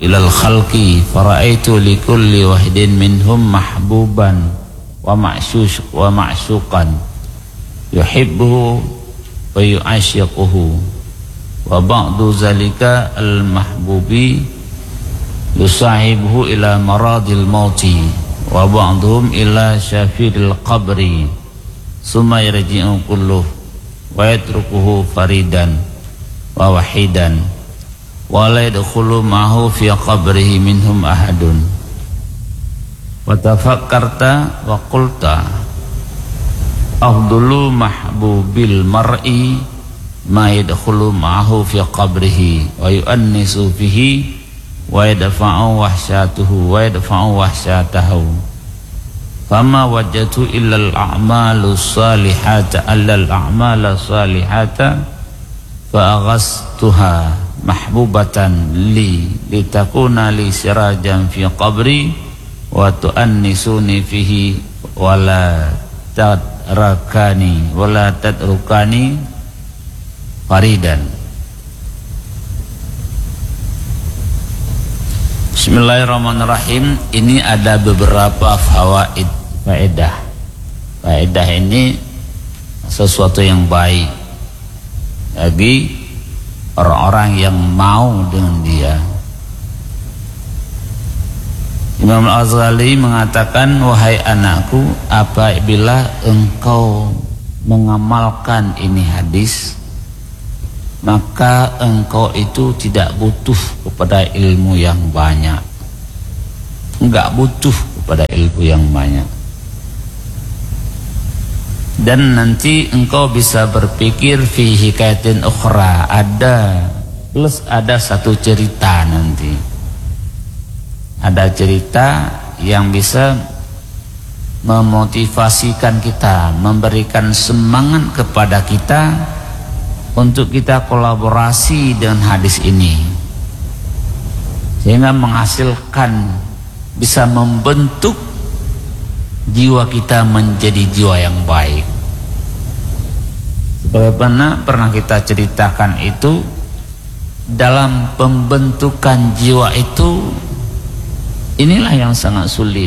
ilal khalqi faraitu likulli wahidin minhum mahbuban wa ma'syuqan yuhibbuhu wa yu'asyiquhu wa ba'du zalika al-mahbubi yusahibuhu ila maradil mauti wa ba'duhum ila syafiril qabri summa yarji'u kulluh wa yatrukuhu faridan wa wahidan wa la yadkhulu ma'ahu fi qabrihi minhum ahadun wa tafakkarta wa qulta afdulu mahbubil mar'i ma yadkhulu ma'ahu fi qabrihi wa yu'annisu fihi wa yadfa'u wahsyatuhu wa yadfa'u wahsyatahu fama wajadtu illa al-a'malu salihata fa aghastuha mahbubatan litakuna li sirajan fi qabri wa tu'annisuni fihi wala tatrukani faridan. Bismillahirrahmanirrahim. Ini ada beberapa faedah ini sesuatu yang baik bagi orang-orang yang mau dengan dia. Imam Al-Ghazali mengatakan, wahai anakku, apabila engkau mengamalkan ini hadis, maka engkau itu tidak butuh kepada ilmu yang banyak. Enggak butuh kepada ilmu yang banyak. Dan nanti engkau bisa berpikir fi hikayatin ukhra, ada satu cerita nanti. Ada cerita yang bisa memotivasikan kita, memberikan semangat kepada kita untuk kita kolaborasi dengan hadis ini, sehingga menghasilkan, bisa membentuk jiwa kita menjadi jiwa yang baik. Sebagaimana pernah kita ceritakan itu, dalam pembentukan jiwa itu, inilah yang sangat sulit.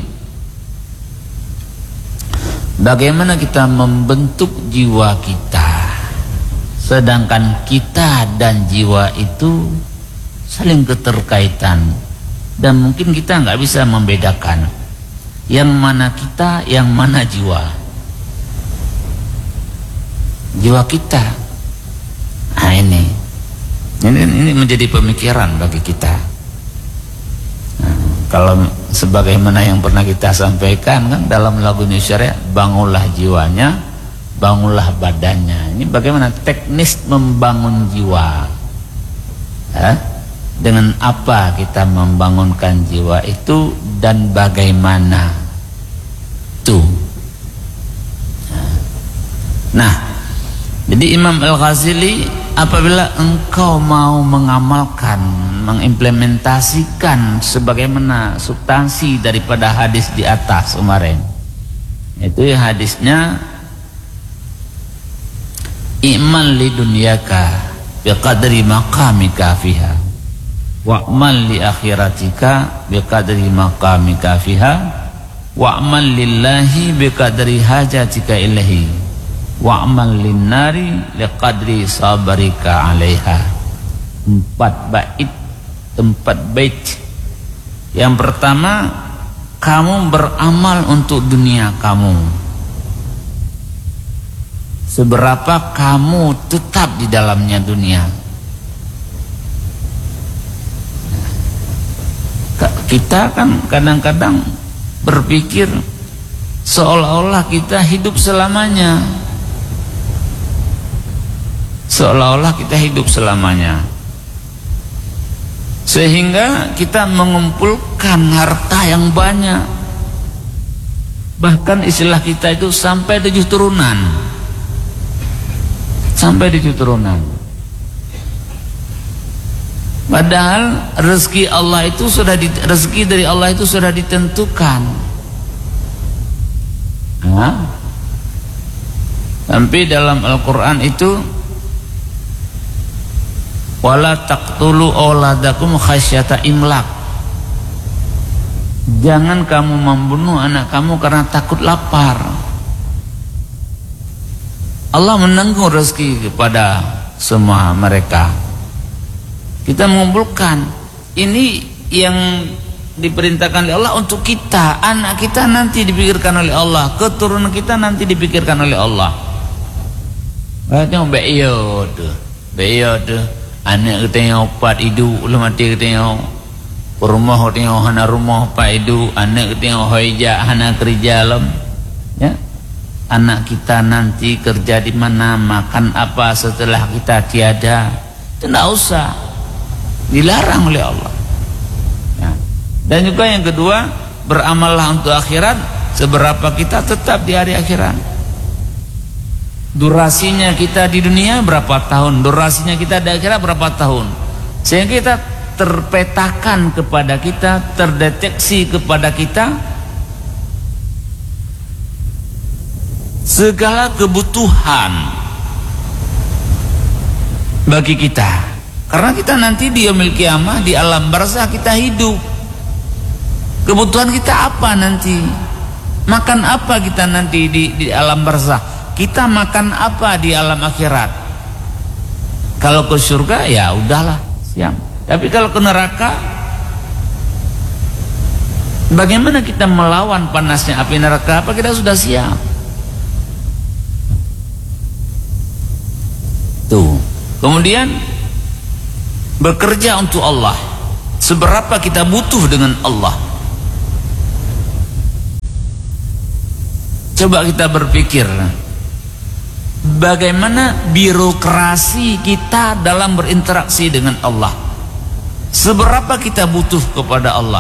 Bagaimana kita membentuk jiwa kita, sedangkan kita dan jiwa itu saling keterkaitan, dan mungkin kita nggak bisa membedakan yang mana kita, yang mana jiwa kita. Nah, ini menjadi pemikiran bagi kita. Nah, kalau sebagaimana yang pernah kita sampaikan kan dalam lagu Indonesia, bangunlah jiwanya, bangunlah badannya. Ini bagaimana teknis membangun jiwa. Dengan apa kita membangunkan jiwa itu dan bagaimana tuh. Nah, jadi Imam Al-Ghazali, apabila engkau mau mengamalkan, mengimplementasikan sebagaimana substansi daripada hadis di atas kemarin, itu hadisnya i'mal li dunyaka biqadri maqamika fiha wa'mal li akhiratika biqadri maqamika fiha wa'mal lillahi biqadri hajatika ilahi wa'mal linnari liqadri sabarika alaiha. 4 bait. Yang pertama, kamu beramal untuk dunia kamu, seberapa kamu tetap di dalamnya dunia. Kita kan kadang-kadang berpikir seolah-olah kita hidup selamanya. Sehingga kita mengumpulkan harta yang banyak. Bahkan istilah kita itu sampai 7 turunan. Padahal rezeki Allah itu rezeki dari Allah itu sudah ditentukan. Sampai dalam Al-Quran itu, wala taqtulu auladakum khasyata imlak. Jangan kamu membunuh anak kamu karena takut lapar. Allah menanggung rezeki kepada semua mereka. Kita mengumpulkan. Ini yang diperintahkan oleh Allah untuk kita. Anak kita nanti dipikirkan oleh Allah, keturunan kita nanti dipikirkan oleh Allah. Tengok beyo tu anak kita yang opat hidup ulah mati kita yang rumah tengok hana rumah opat hidup anak kita yang hoija hana kerja lam ya. Anak kita nanti kerja di mana, makan apa setelah kita tiada, tidak usah, dilarang oleh Allah ya. Dan juga yang kedua, beramallah untuk akhirat seberapa kita tetap di hari akhirat. Durasinya kita di dunia berapa tahun, durasinya kita di akhirat berapa tahun, sehingga kita terpetakan kepada kita, terdeteksi kepada kita segala kebutuhan bagi kita. Karena kita nanti di yaumil qiyamah, di alam barzah kita hidup. Kebutuhan kita apa nanti? Makan apa kita nanti di alam barzah? Kita makan apa di alam akhirat? Kalau ke surga ya udahlah, siap. Tapi kalau ke neraka, bagaimana kita melawan panasnya api neraka? Apa kita sudah siap? Tuh. Kemudian bekerja untuk Allah. Seberapa kita butuh dengan Allah? Coba kita berpikir, bagaimana birokrasi kita dalam berinteraksi dengan Allah? Seberapa kita butuh kepada Allah?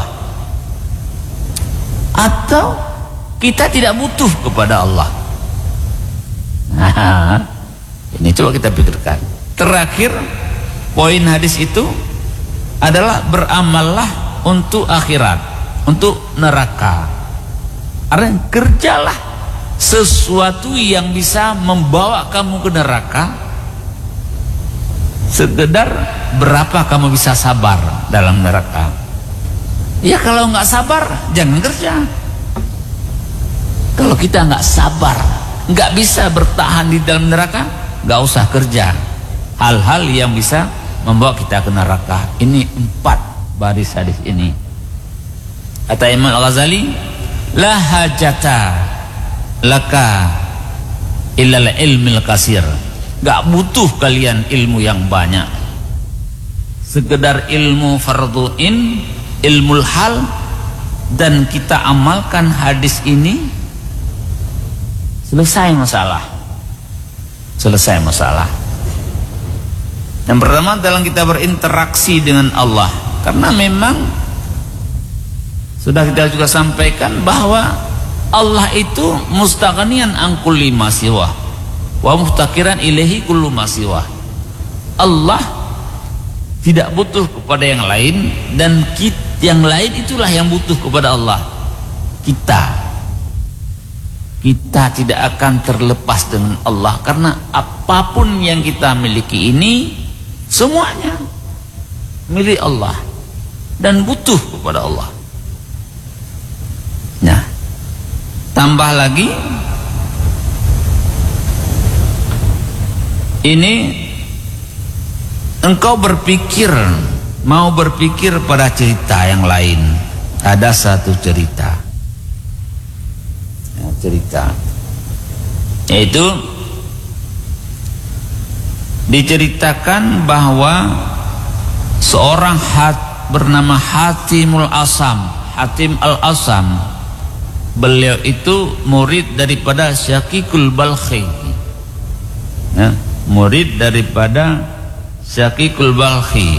Atau kita tidak butuh kepada Allah? Nah, ini coba kita pikirkan. Terakhir, poin hadis itu adalah beramallah untuk akhirat, untuk neraka. Artinya kerjalah sesuatu yang bisa membawa kamu ke neraka. Sekedar berapa kamu bisa sabar dalam neraka. Ya kalau nggak sabar jangan kerja. Kalau kita nggak sabar, nggak bisa bertahan di dalam neraka, nggak usah kerja hal-hal yang bisa membawa kita ke neraka. Ini 4 baris hadis ini. Kata Imam Al-Ghazali, la hajata laka illal ilmil kasir. Gak butuh kalian ilmu yang banyak, sekedar ilmu fardhu'in, ilmul hal, dan kita amalkan hadis ini, selesai masalah. Selesai masalah. Yang pertama dalam kita berinteraksi dengan Allah, karena memang sudah kita juga sampaikan bahwa Allah itu mustaghniyan an kulli ma siwa wa muhtaqiran ilaihi kullu ma siwa. Allah tidak butuh kepada yang lain, dan yang lain itulah yang butuh kepada Allah. Kita tidak akan terlepas dengan Allah, karena apapun yang kita miliki ini semuanya milik Allah dan butuh kepada Allah. Nah, tambah lagi ini, engkau mau berpikir pada cerita yang lain. Ada satu cerita yaitu diceritakan bahwa seorang bernama Hatim al-Asam, beliau itu murid daripada Syaqiqul Balkhi ya, murid daripada Syaqiqul Balkhi.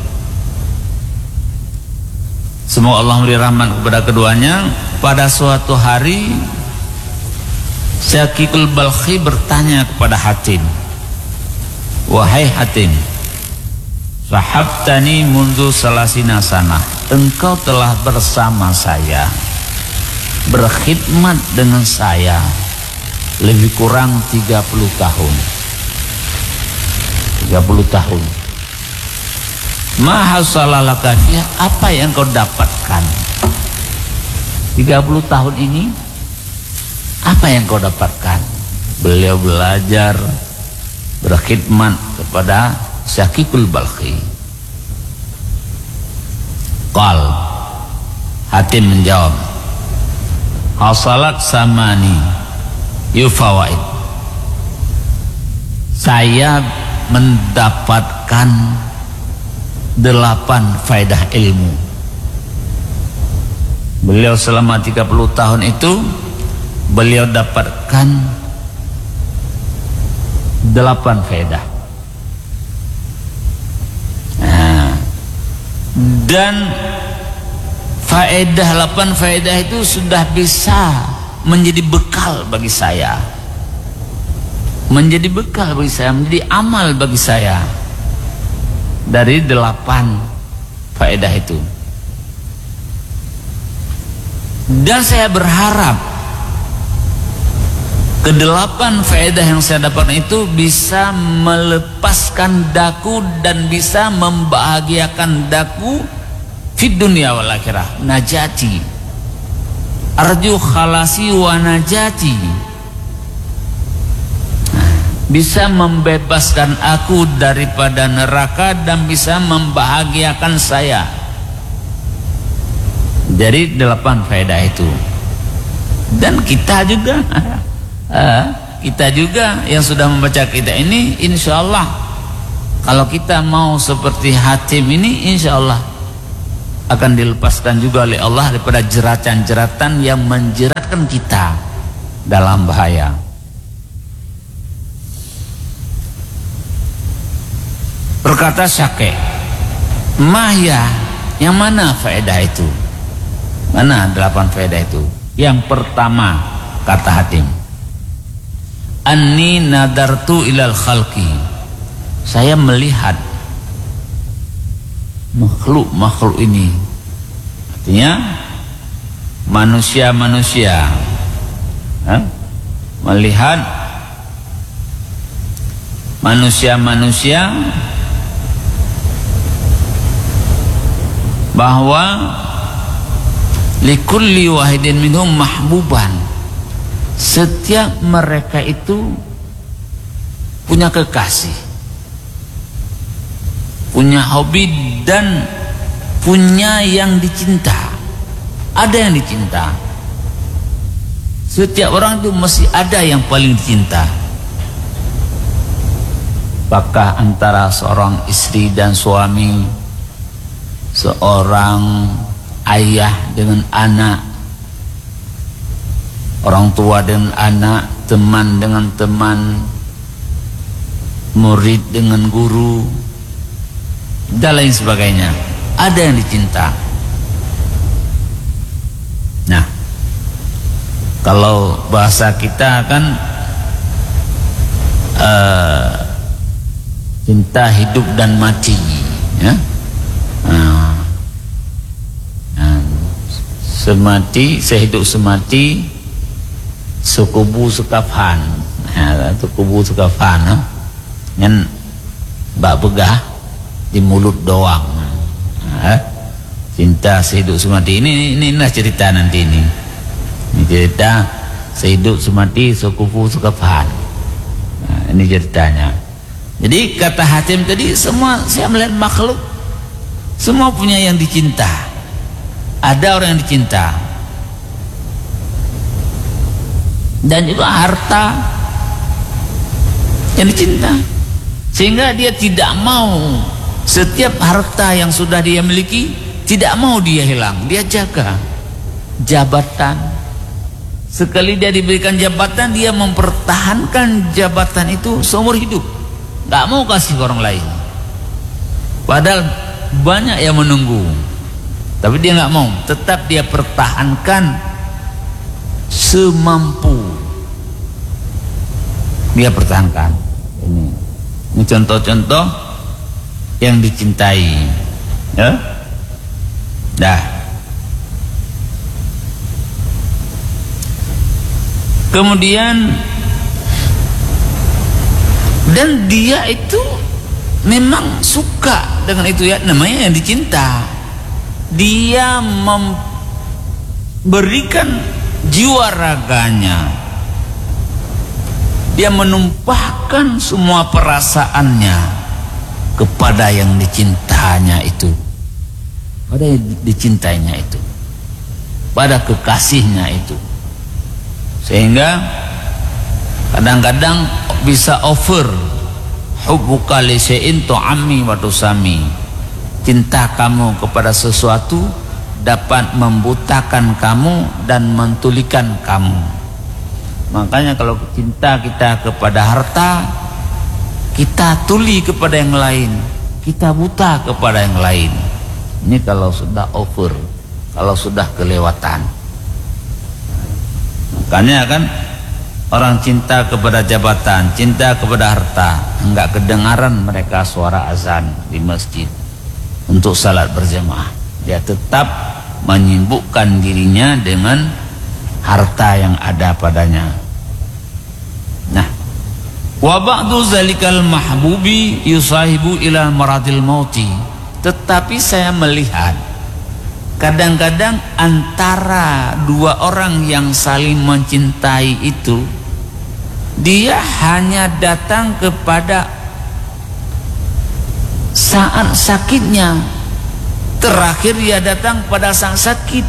Semoga Allah memberi rahmat kepada keduanya. Pada suatu hari Syaqiqul Balkhi bertanya kepada Hatim, wahai Hatim, sahabtani mundu salasina sana, engkau telah bersama saya, berkhidmat dengan saya lebih kurang 30 tahun. Ma hasalalaka, apa yang kau dapatkan 30 tahun ini apa yang kau dapatkan? Beliau belajar berkhidmat kepada Syakikul Balkhi. Qal, Hatim menjawab, hasalat samani yufawaid. Saya mendapatkan 8 faedah ilmu. Beliau selama 30 tahun itu beliau dapatkan 8 faedah. Dan faedah 8 faedah itu sudah bisa menjadi bekal bagi saya, menjadi bekal bagi saya, menjadi amal bagi saya dari 8 faedah itu. Dan saya berharap ke-8 faedah yang saya dapatkan itu bisa melepaskan daku dan bisa membahagiakan daku fid dunya wal akhirah. Najati, arju khalasi wa najati. Bisa membebaskan aku daripada neraka dan bisa membahagiakan saya. Dari 8 faedah itu. Dan kita juga yang sudah membaca kita ini, insya Allah kalau kita mau seperti Hatim ini, insya Allah akan dilepaskan juga oleh Allah daripada jeratan-jeratan yang menjeratkan kita dalam bahaya. Berkata Syakih, Mahya, yang mana faedah itu? Mana 8 faedah itu? Yang pertama, kata Hatim, Anni nadartu ilal khalqi. Saya melihat makhluk-makhluk ini. Artinya manusia-manusia. Melihat manusia-manusia bahwa likulli wahidin minhum mahbuban. Setiap mereka itu punya kekasih, punya hobi dan punya yang dicinta. Ada yang dicinta. Setiap orang itu mesti ada yang paling dicinta. Apakah antara seorang istri dan suami, seorang ayah dengan anak, orang tua dengan anak, teman dengan teman, murid dengan guru, dan lain sebagainya. Ada yang dicinta. Nah, kalau bahasa kita kan cinta hidup dan mati, ya. Semati, sehidup semati, sekubu sekafan. Sekubu sekafan, kan bak begah di mulut doang. Cinta sehidup semati inilah cerita nanti ini. Ini cerita sehidup semati, sekubu sekafan. Ini ceritanya. Jadi kata Hatim tadi, semua saya melihat makhluk semua punya yang dicinta. Ada orang yang dicinta, dan juga harta yang dicinta, sehingga dia tidak mau setiap harta yang sudah dia miliki, tidak mau dia hilang, dia jaga. Jabatan, sekali dia diberikan jabatan, dia mempertahankan jabatan itu seumur hidup, gak mau kasih ke orang lain. Padahal banyak yang menunggu, tapi dia nggak mau, tetap dia pertahankan semampu dia pertahankan. Ini contoh-contoh yang dicintai, ya. Dah. Kemudian dan dia itu memang suka dengan itu, ya, namanya yang dicinta. Dia berikan jiwa raganya, dia menumpahkan semua perasaannya kepada yang dicintanya itu, pada yang dicintainya itu, pada kekasihnya itu, sehingga kadang-kadang bisa over hubbuka li syai'in tu'ammi wa tusami. Cinta kamu kepada sesuatu dapat membutakan kamu dan mentulikan kamu. Makanya kalau cinta kita kepada harta, kita tuli kepada yang lain, kita buta kepada yang lain. Ini kalau sudah over, kalau sudah kelewatan. Makanya kan orang cinta kepada jabatan, cinta kepada harta, enggak kedengaran mereka suara azan di masjid untuk salat berjamaah. Dia tetap menyibukkan dirinya dengan harta yang ada padanya. Nah, wa ba'du zalikal mahbubi yusahibu ila maradil mauti. Tetapi saya melihat kadang-kadang antara dua orang yang saling mencintai itu, dia hanya datang kepada saat sakitnya. Terakhir dia datang pada saat sakit.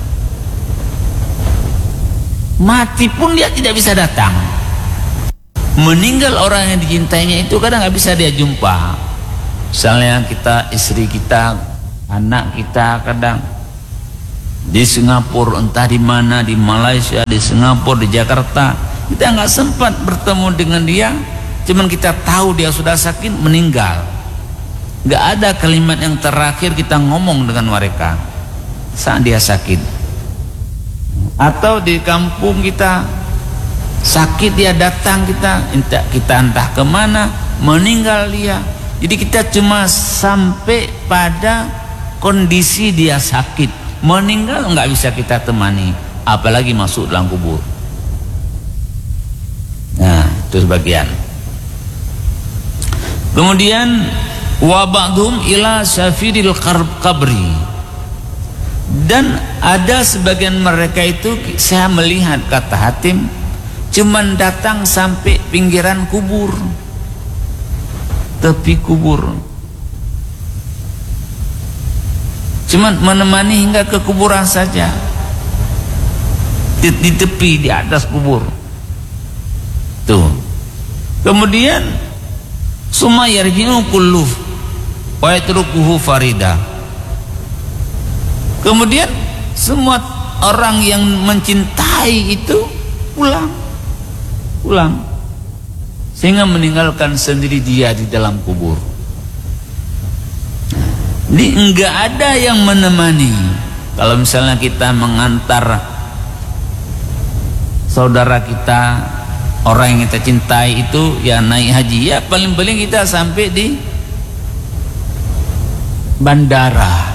Mati pun dia tidak bisa datang. Meninggal orang yang dicintainya itu kadang nggak bisa dia jumpa. Misalnya kita, istri kita, anak kita kadang di Singapura, entah di mana, di Malaysia, di Singapura, di Jakarta, kita nggak sempat bertemu dengan dia. Cuman kita tahu dia sudah sakit, meninggal. Nggak ada kalimat yang terakhir kita ngomong dengan mereka saat dia sakit. Atau di kampung kita sakit, dia datang, kita entah kemana, meninggal dia. Jadi kita cuma sampai pada kondisi dia sakit, meninggal nggak bisa kita temani, apalagi masuk dalam kubur. Nah, itu sebagian. Kemudian wa ba'dhum ila syafiril qabri, dan ada sebagian mereka itu saya melihat, kata Hatim, cuman datang sampai pinggiran kubur, tepi kubur, cuman menemani hingga ke kuburan saja, di tepi, di atas kubur tuh. Kemudian summa yarji'u kullu wa yatrukuhu farida. Kemudian semua orang yang mencintai itu pulang sehingga meninggalkan sendiri dia di dalam kubur. Jadi enggak ada yang menemani. Kalau misalnya kita mengantar saudara kita, orang yang kita cintai itu ya naik haji, ya paling-paling kita sampai di bandara.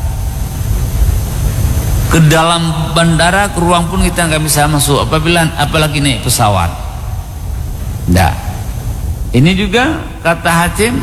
Ke dalam bandara, ke ruang pun kita nggak bisa masuk, apalagi naik pesawat. Nggak. Ini juga kata Hatim,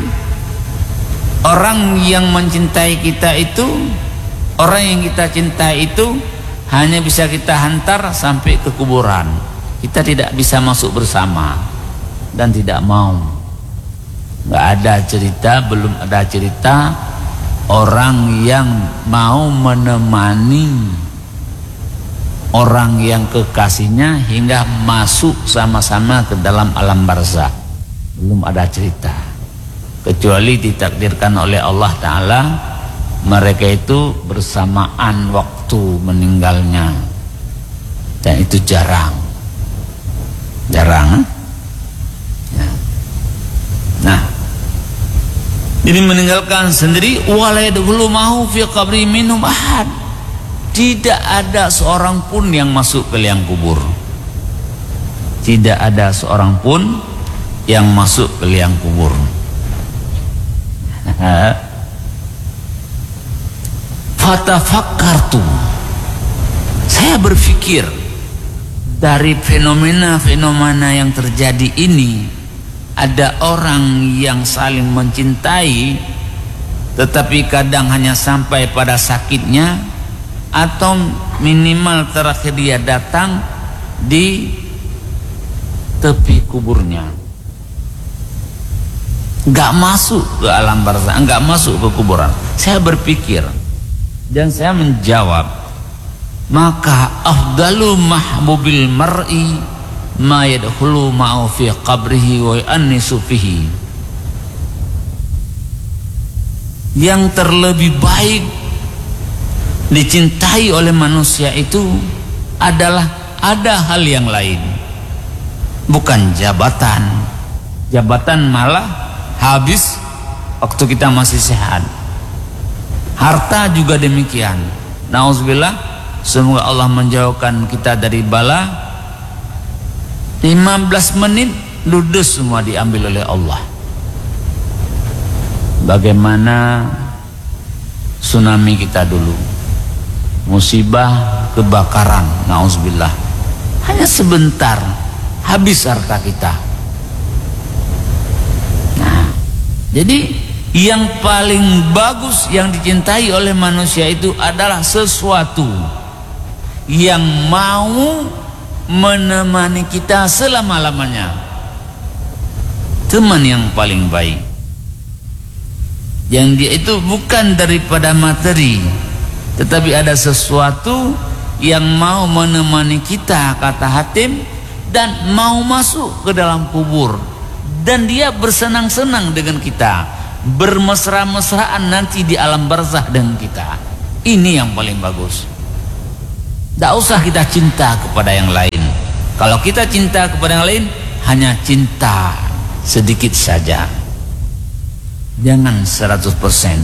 orang yang mencintai kita itu, orang yang kita cintai itu hanya bisa kita hantar sampai ke kuburan. Kita tidak bisa masuk bersama dan tidak mau. Nggak ada cerita, belum ada cerita orang yang mau menemani orang yang kekasihnya hingga masuk sama-sama ke dalam alam barzakh. Belum ada cerita, kecuali ditakdirkan oleh Allah Ta'ala mereka itu bersamaan waktu meninggalnya, dan itu jarang. Ya. Nah, jadi meninggalkan sendiri, walai dulu mau fi qabri minhum ahad. Tidak ada seorang pun yang masuk ke liang kubur. Tidak ada seorang pun yang masuk ke liang kubur. Fatafakkartu, saya berpikir dari fenomena-fenomena yang terjadi ini, ada orang yang saling mencintai tetapi kadang hanya sampai pada sakitnya, atau minimal terakhir dia datang di tepi kuburnya, nggak masuk ke alam barzakh, nggak masuk ke kuburan. Saya berpikir dan saya menjawab, maka afdalu mahbubil mar'i ma yadkhulu ma'u fi qabrihi wa yu'annisu fihi. Yang terlebih baik dicintai oleh manusia itu adalah ada hal yang lain, bukan jabatan. Jabatan malah habis waktu kita masih sehat. Harta juga demikian. Nauzubillah, semoga Allah menjauhkan kita dari bala. 15 menit ludes semua diambil oleh Allah. Bagaimana tsunami kita dulu, musibah kebakaran, nauzubillah, hanya sebentar habis harta kita. Nah, jadi yang paling bagus yang dicintai oleh manusia itu adalah sesuatu yang mau menemani kita selama-lamanya. Teman yang paling baik, yang dia itu bukan daripada materi, tetapi ada sesuatu yang mau menemani kita, kata Hatim, dan mau masuk ke dalam kubur, dan dia bersenang-senang dengan kita, bermesra-mesraan nanti di alam barzakh dengan kita. Ini yang paling bagus. Tidak usah kita cinta kepada yang lain. Kalau kita cinta kepada yang lain, hanya cinta sedikit saja, jangan 100%.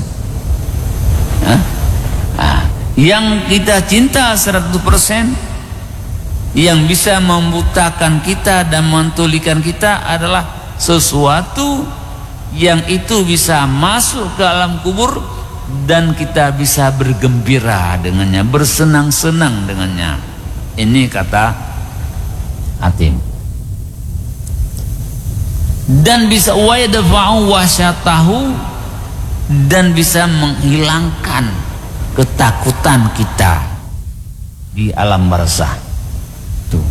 Yang kita cinta 100%, yang bisa membutakan kita dan mentulikan kita adalah sesuatu yang itu bisa masuk ke alam kubur dan kita bisa bergembira dengannya, bersenang-senang dengannya. Ini kata Hatim. Dan bisa wayadfa'u wasyatahu, dan bisa menghilangkan ketakutan kita di alam barzakh. Tuh.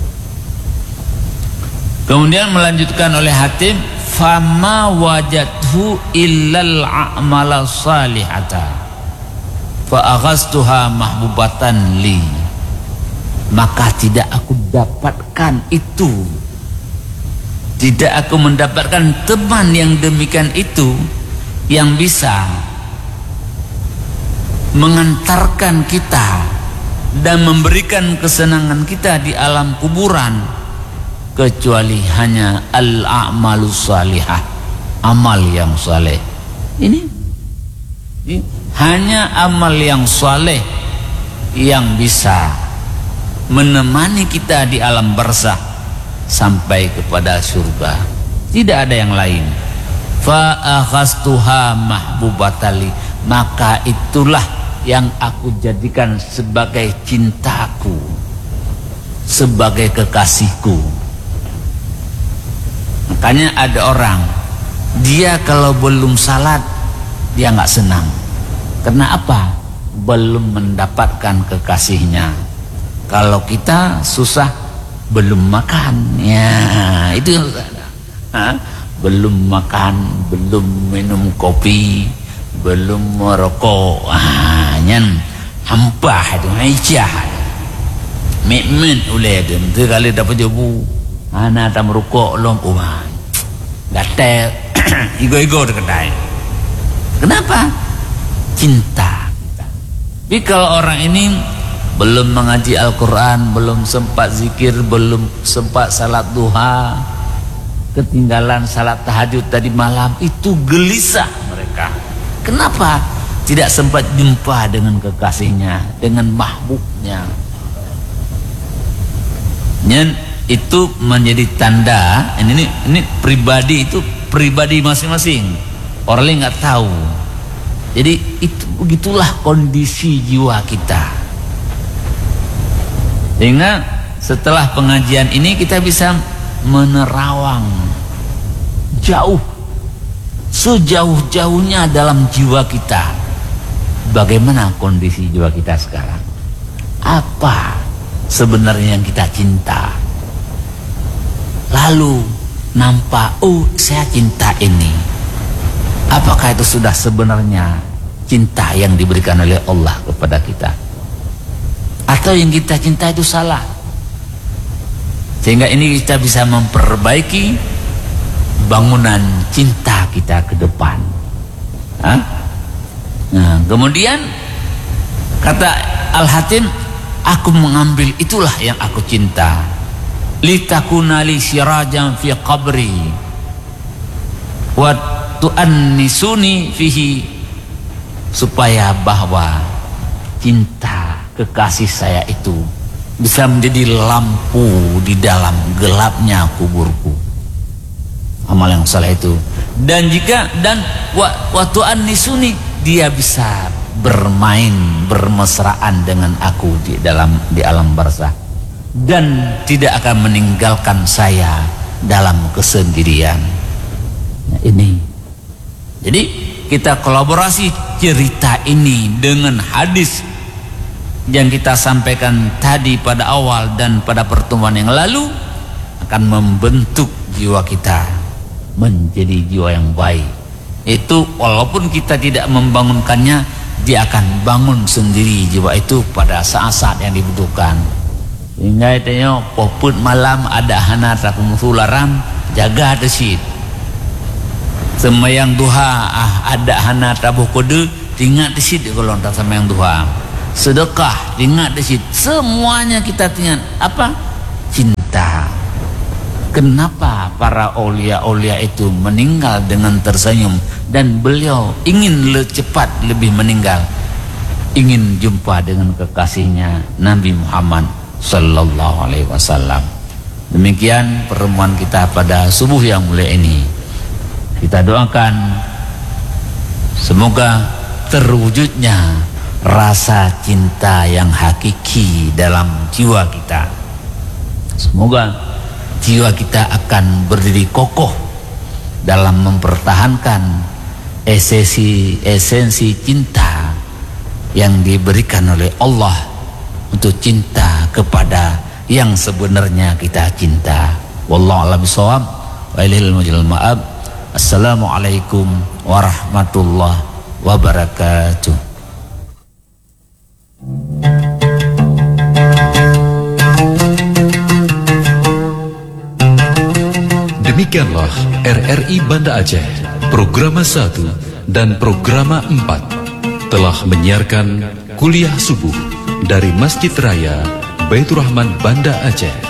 Kemudian melanjutkan oleh Hatim, fama wajadhu illal a'mala salihata fa aghastuha mahbubatan li. Maka tidak aku dapatkan itu, tidak aku mendapatkan teman yang demikian itu, yang bisa mengantarkan kita dan memberikan kesenangan kita di alam kuburan, kecuali hanya al-a'malus salihah, amal yang saleh. Ini hanya amal yang saleh yang bisa menemani kita di alam barzakh sampai kepada surga. Tidak ada yang lain. Fa akhastuha mahbubatali, maka itulah yang aku jadikan sebagai cintaku, sebagai kekasihku. Makanya ada orang, dia kalau belum salat dia nggak senang. Karena apa? Belum mendapatkan kekasihnya. Kalau kita susah, belum makan, ya itu yang ada. Belum makan, belum minum kopi, belum merokok, nyan hampah itu aja. Memen oleh dia, nanti kali dapat jabu, anak tak merokok long, gatel, ego kedai. Kenapa? Cinta. Tapi kalau orang ini belum mengaji Al-Quran, belum sempat zikir, belum sempat salat duha, ketinggalan salat tahajud tadi malam, itu gelisah mereka. Kenapa? Tidak sempat jumpa dengan kekasihnya, dengan mahbubnya. Itu menjadi tanda. Ini pribadi, itu pribadi masing-masing. Orang lain nggak tahu. Jadi itu begitulah kondisi jiwa kita. Sehingga setelah pengajian ini kita bisa menerawang jauh, sejauh-jauhnya dalam jiwa kita. Bagaimana kondisi jiwa kita sekarang? apa sebenarnya yang kita cinta. Lalu nampak, oh saya cinta ini. Apakah itu sudah sebenarnya cinta yang diberikan oleh Allah kepada kita? Atau yang kita cinta itu salah? Sehingga ini kita bisa memperbaiki bangunan cinta kita ke depan. Nah, kemudian kata Al-Hatim, aku mengambil itulah yang aku cinta. Litakuna li sirajan fi qabri wa tu'annisuni fihi, supaya bahwa cinta kekasih saya itu bisa menjadi lampu di dalam gelapnya kuburku. Amal yang salah itu. Dan jika wa tu'annisuni, dia bisa bermain, bermesraan dengan aku di alam barzakh, dan tidak akan meninggalkan saya dalam kesendirian. Nah, ini. Jadi kita kolaborasi cerita ini dengan hadis yang kita sampaikan tadi pada awal dan pada pertemuan yang lalu, akan membentuk jiwa kita menjadi jiwa yang baik. Itu walaupun kita tidak membangunkannya, dia akan bangun sendiri jiwa itu pada saat-saat yang dibutuhkan. Hingga itanya poput malam ada hana takumsularam, jaga desit. Semayang duha ada hana tabuh kode, ingat desit kalau tak semayang duha. Sedekah ingat desit. Semuanya kita ingat apa? Cinta. Kenapa para aulia-aulia itu meninggal dengan tersenyum, dan beliau ingin cepat lebih meninggal, ingin jumpa dengan kekasihnya Nabi Muhammad sallallahu alaihi wasallam. Demikian pertemuan kita pada subuh yang mulia ini. Kita doakan semoga terwujudnya rasa cinta yang hakiki dalam jiwa kita. Semoga jiwa kita akan berdiri kokoh dalam mempertahankan esensi cinta yang diberikan oleh Allah, untuk cinta kepada yang sebenarnya kita cinta. Wallahu a'lam bishawab. Wa ilahil mujal ma'ab. Assalamualaikum warahmatullahi wabarakatuh. Demikianlah RRI Banda Aceh, Programa 1 dan Programa 4 telah menyiarkan kuliah subuh dari Masjid Raya Baitur Rahman Banda Aceh.